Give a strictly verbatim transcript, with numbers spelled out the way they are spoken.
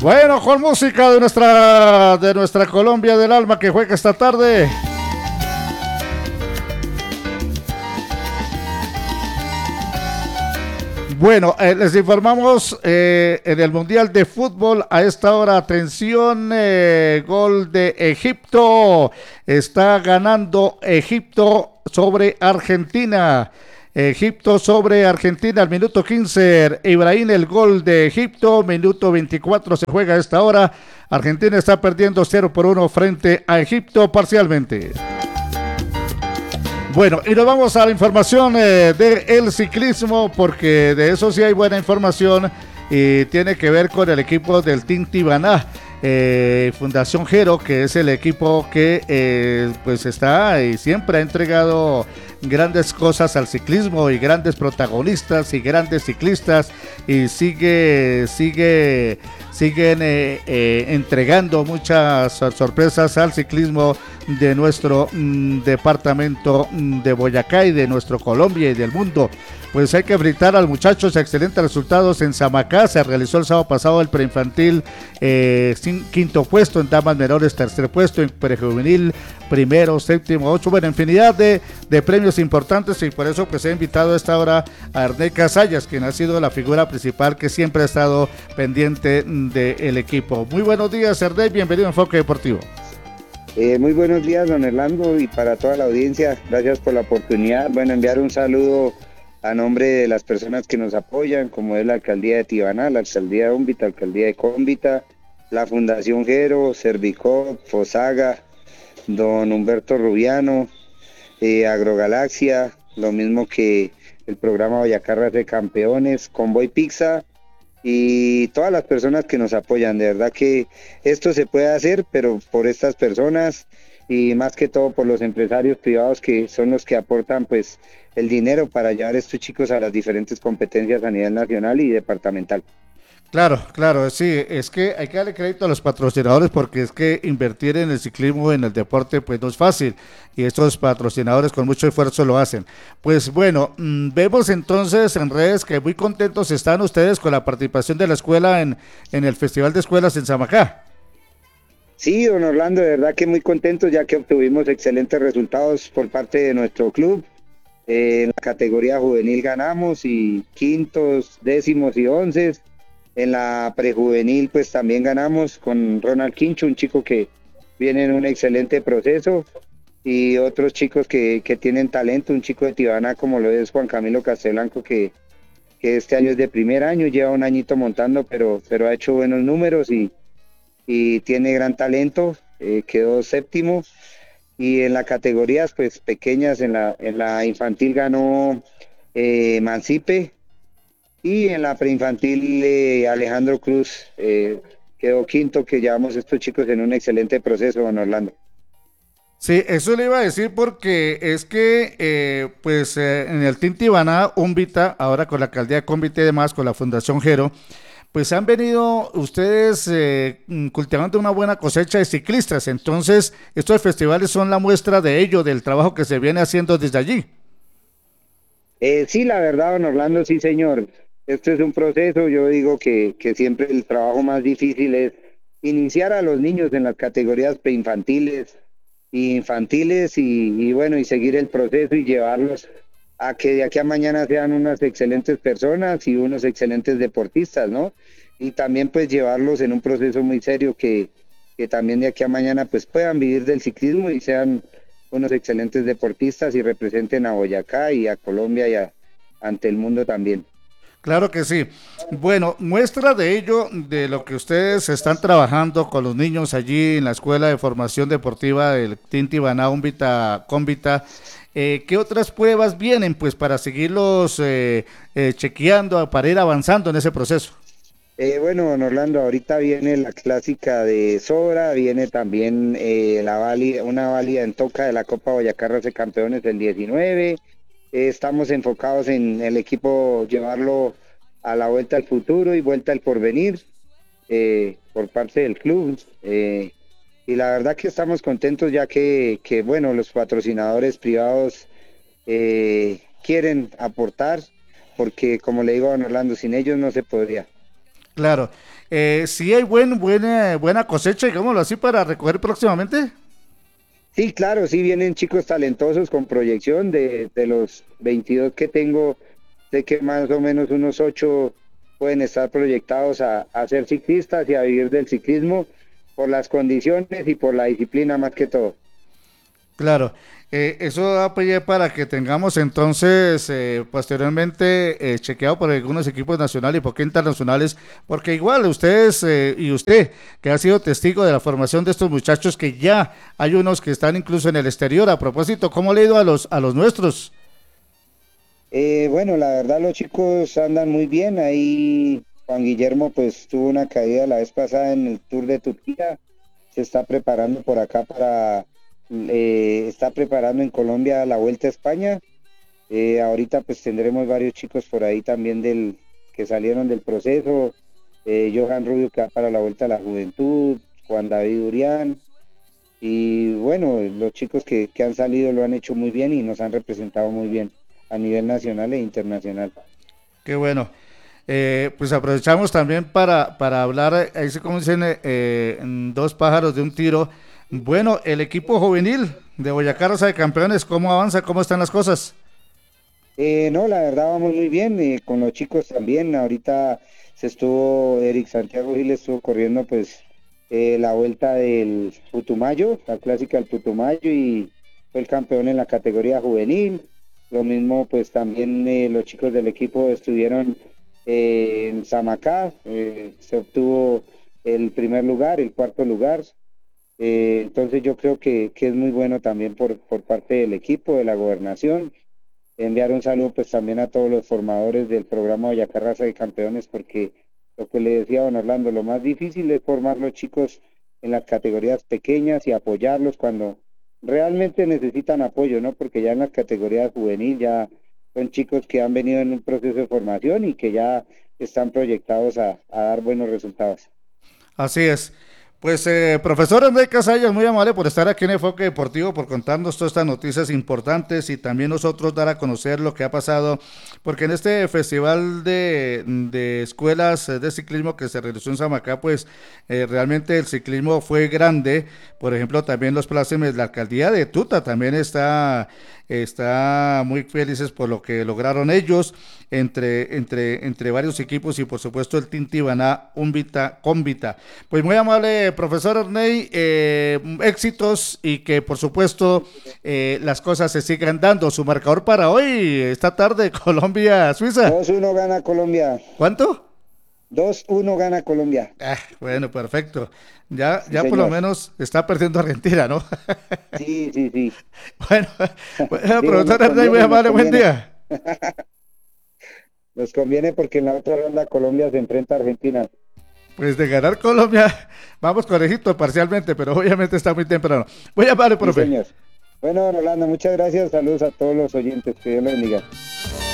Bueno, con música de nuestra, de nuestra Colombia del alma que juega esta tarde. Bueno, eh, les informamos eh, en el Mundial de Fútbol a esta hora, atención, eh, gol de Egipto, está ganando Egipto sobre Argentina. Egipto sobre Argentina al minuto quince, Ibrahim el gol de Egipto, minuto veinticuatro se juega a esta hora, Argentina está perdiendo cero por uno frente a Egipto parcialmente. Bueno, y nos vamos a la información eh, del ciclismo, porque de eso sí hay buena información y tiene que ver con el equipo del Team Tibaná. Eh, Fundación Gero, que es el equipo que eh, pues está y siempre ha entregado grandes cosas al ciclismo y grandes protagonistas y grandes ciclistas, y sigue sigue siguen eh, eh, entregando muchas sorpresas al ciclismo de nuestro mm, departamento mm, de Boyacá y de nuestro Colombia y del mundo. Pues hay que felicitar al muchachos, excelentes resultados en Samacá. Se realizó el sábado pasado el preinfantil, eh, quinto puesto, en damas menores tercer puesto, en prejuvenil primero, séptimo, ocho, bueno, infinidad de, de premios importantes, y por eso pues he invitado a esta hora a Ernest Casallas, quien ha sido la figura principal que siempre ha estado pendiente del equipo. Muy buenos días, Ernest, bienvenido a Enfoque Deportivo. Eh, muy buenos días, don Orlando, y para toda la audiencia, gracias por la oportunidad. Bueno, enviar un saludo a nombre de las personas que nos apoyan, como es la Alcaldía de Tibaná, la Alcaldía de Úmbita, la Alcaldía de Cómbita, la Fundación Gero, Servicop, Fosaga, don Humberto Rubiano, eh, Agrogalaxia, lo mismo que el programa Boyacá de Campeones, Convoy Pizza y todas las personas que nos apoyan. De verdad que esto se puede hacer, pero por estas personas y más que todo por los empresarios privados, que son los que aportan pues el dinero para llevar a estos chicos a las diferentes competencias a nivel nacional y departamental. Claro, claro, sí, es que hay que darle crédito a los patrocinadores, porque es que invertir en el ciclismo, en el deporte, pues no es fácil, y estos patrocinadores con mucho esfuerzo lo hacen. Pues bueno, mmm, vemos entonces en redes que muy contentos están ustedes con la participación de la escuela en, en el Festival de Escuelas en Samacá. Sí, don Orlando, de verdad que muy contentos, ya que obtuvimos excelentes resultados por parte de nuestro club. Eh, en la categoría juvenil ganamos, y quintos, décimos y onces. En la prejuvenil pues también ganamos con Ronald Quincho, un chico que viene en un excelente proceso, y otros chicos que, que tienen talento, un chico de Tibaná como lo es Juan Camilo Castelblanco, que, que este año es de primer año, lleva un añito montando, pero, pero ha hecho buenos números y, y tiene gran talento, eh, quedó séptimo. Y en las categorías pues pequeñas, en la, en la infantil ganó eh, Mancipe, y en la preinfantil eh, Alejandro Cruz eh, quedó quinto, que llevamos estos chicos en un excelente proceso, don Orlando. Sí, eso le iba a decir, porque es que eh, pues eh, en el Team Tibaná, Úmbita, ahora con la Alcaldía de Cómbita y demás, con la Fundación Gero, pues han venido ustedes eh, cultivando una buena cosecha de ciclistas. Entonces estos festivales son la muestra de ello, del trabajo que se viene haciendo desde allí. Eh, sí, la verdad, don Orlando, sí señor, esto es un proceso. Yo digo que, que siempre el trabajo más difícil es iniciar a los niños en las categorías preinfantiles e infantiles, y, y bueno, y seguir el proceso y llevarlos a que de aquí a mañana sean unas excelentes personas y unos excelentes deportistas, ¿no? Y también pues llevarlos en un proceso muy serio, que, que también de aquí a mañana pues puedan vivir del ciclismo y sean unos excelentes deportistas y representen a Boyacá y a Colombia y a, ante el mundo también. Claro que sí. Bueno, muestra de ello, de lo que ustedes están trabajando con los niños allí en la Escuela de Formación Deportiva del Team Tibaná Úmbita Cómbita. Eh, ¿Qué otras pruebas vienen pues para seguirlos eh, eh, chequeando, para ir avanzando en ese proceso? Eh, bueno, don Orlando, ahorita viene la clásica de Sobra, viene también eh, la válida, una válida en Toca de la Copa Boyacá de Campeones del diecinueve. Eh, estamos enfocados en el equipo, llevarlo a la Vuelta al Futuro y Vuelta al Porvenir eh, por parte del club. Eh, y la verdad que estamos contentos, ya que, que bueno, los patrocinadores privados eh, quieren aportar, porque como le digo a don Orlando, sin ellos no se podría. Claro, Eh, ¿sí hay buen, buena, buena cosecha, digámoslo así, para recoger próximamente? Sí, claro, sí vienen chicos talentosos con proyección de, de los veintidós que tengo, sé que más o menos unos ocho pueden estar proyectados a, a ser ciclistas y a vivir del ciclismo por las condiciones y por la disciplina más que todo. Claro, eh, eso da pie para que tengamos entonces eh, posteriormente eh, chequeado por algunos equipos nacionales y por qué internacionales, porque igual ustedes eh, y usted que ha sido testigo de la formación de estos muchachos que ya hay unos que están incluso en el exterior. A propósito, ¿cómo le ha ido a los a los nuestros? Eh, bueno, la verdad los chicos andan muy bien, ahí Juan Guillermo pues tuvo una caída la vez pasada en el Tour de Turquía, se está preparando por acá para, eh, está preparando en Colombia la Vuelta a España. Eh, ahorita pues tendremos varios chicos por ahí también del que salieron del proceso. Eh, Johan Rubio que va para la Vuelta a la Juventud, Juan David Urián. Y bueno, los chicos que, que han salido lo han hecho muy bien y nos han representado muy bien a nivel nacional e internacional. Qué bueno. Eh, pues aprovechamos también para, para hablar, ahí se como dicen, eh, eh, dos pájaros de un tiro. Bueno, el equipo juvenil de Boyacá Rosa de Campeones, ¿cómo avanza? ¿Cómo están las cosas? Eh, no, la verdad vamos muy bien, eh, con los chicos también. Ahorita se estuvo, Eric Santiago Gil estuvo corriendo pues eh, la vuelta del Putumayo, la clásica del Putumayo y fue el campeón en la categoría juvenil. Lo mismo pues también eh, los chicos del equipo estuvieron eh, en Samacá, eh, se obtuvo el primer lugar, el cuarto lugar. Eh, entonces yo creo que, que es muy bueno también por, por parte del equipo, de la gobernación. Enviar un saludo pues también a todos los formadores del programa Boyacá Raza de Campeones, porque lo que le decía don Orlando, lo más difícil es formar los chicos en las categorías pequeñas y apoyarlos cuando realmente necesitan apoyo, ¿no? Porque ya en las categorías juvenil ya son chicos que han venido en un proceso de formación y que ya están proyectados a, a dar buenos resultados. Así es. Pues, eh, profesor Andrés Casallas, muy amable por estar aquí en Enfoque Deportivo, por contarnos todas estas noticias importantes y también nosotros dar a conocer lo que ha pasado, porque en este festival de, de escuelas de ciclismo que se realizó en Samacá, pues eh, realmente el ciclismo fue grande. Por ejemplo, también los plácemes, la alcaldía de Tuta también está, está muy felices por lo que lograron ellos entre, entre, entre varios equipos y por supuesto el Tintibaná, Umbita, Convita. Pues muy amable, profesor Arney, eh, éxitos y que por supuesto eh, las cosas se sigan dando. Su marcador para hoy, esta tarde, Colombia-Suiza. dos uno gana Colombia. ¿Cuánto? dos uno gana Colombia. Ah, bueno, perfecto. Ya, Sí, ya por lo señor. menos está perdiendo Argentina, ¿no? Sí, sí, sí. Bueno, bueno, Digo, nos profesor Arney, muy conviene, nos amable, buen conviene. día. Nos conviene porque en la otra ronda Colombia se enfrenta a Argentina. Pues de ganar Colombia, vamos conejito parcialmente, pero obviamente está muy temprano. Voy a llamar, Sí, profe. señor. Bueno, Rolando, muchas gracias. Saludos a todos los oyentes. Que Dios los bendiga.